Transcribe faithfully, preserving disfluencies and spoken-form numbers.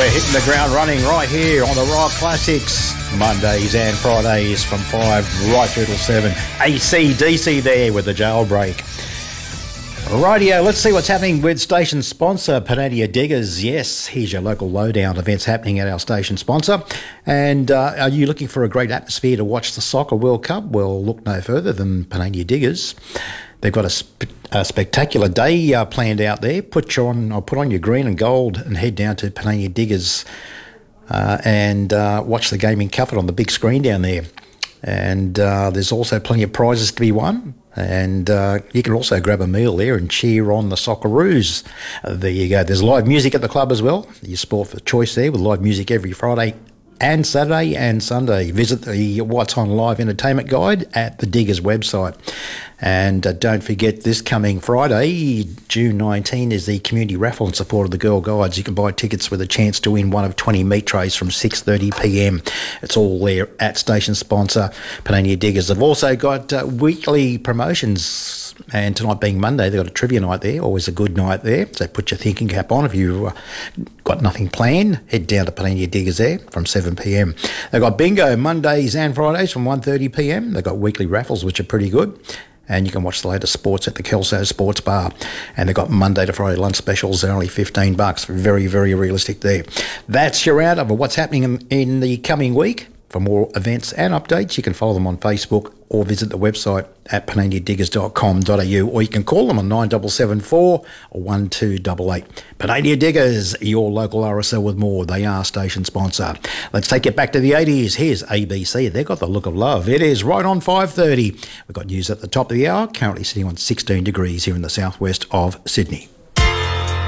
hitting the ground running right here on the Rock Classics. Mondays and Fridays from five right through till seven. A C D C there with the jailbreak. Rightio, let's see what's happening with station sponsor, Panadia Diggers. Yes, here's your local lowdown events happening at our station sponsor. And uh, are you looking for a great atmosphere to watch the Soccer World Cup? Well, look no further than Panadia Diggers. They've got a, sp- a spectacular day uh, planned out there. Put you on, or put on your green and gold and head down to Panadia Diggers uh, and uh, watch the game in Cufford on the big screen down there. And uh, there's also plenty of prizes to be won. And uh, you can also grab a meal there and cheer on the Socceroos. Uh, there you go. There's live music at the club as well. Your sport for choice there with live music every Friday and Saturday and Sunday. Visit the What's On Live Entertainment Guide at the Diggers website. And uh, don't forget, this coming Friday, June nineteenth, is the community raffle in support of the Girl Guides. You can buy tickets with a chance to win one of twenty meat trays from six thirty p m. It's all there at station sponsor, Panadia Diggers. They've also got uh, weekly promotions, and tonight being Monday, they've got a trivia night there, always a good night there. So put your thinking cap on if you've uh, got nothing planned. Head down to Panadia Diggers there from seven p m. They've got bingo Mondays and Fridays from one thirty p m. They've got weekly raffles, which are pretty good. And you can watch the latest sports at the Kelso Sports Bar. And they've got Monday to Friday lunch specials. They're only fifteen bucks. Very, very realistic there. That's your roundup of what's happening in, in the coming week. For more events and updates, you can follow them on Facebook or visit the website at panadia diggers dot com dot a u, or you can call them on nine seven seven four or one two eight eight. Panadia Diggers, your local R S L with more. They are station sponsor. Let's take it back to the eighties. Here's A B C. They've got the look of love. It is right on five thirty. We've got news at the top of the hour, currently sitting on sixteen degrees here in the southwest of Sydney.